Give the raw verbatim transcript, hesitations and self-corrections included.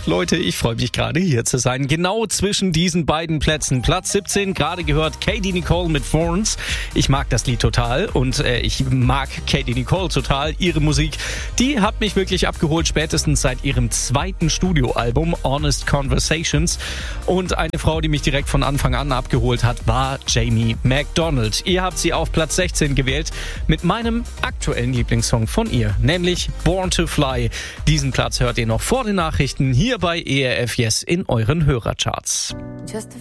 Ach Leute, ich freue mich gerade hier zu sein. Genau zwischen diesen beiden Plätzen. Platz siebzehn, gerade gehört Katie Nicole mit Thorns. Ich mag das Lied total und äh, ich mag Katie Nicole total. Ihre Musik, die hat mich wirklich abgeholt, spätestens seit ihrem zweiten Studioalbum Honest Conversations. Und eine Frau, die mich direkt von Anfang an abgeholt hat, war Jamie McDonald. Ihr habt sie auf Platz sechzehn gewählt mit meinem aktuellen Lieblingssong von ihr, nämlich Born to Fly. Diesen Platz hört ihr noch vor den Nachrichten hier bei E R F Yes in euren Hörercharts. Just a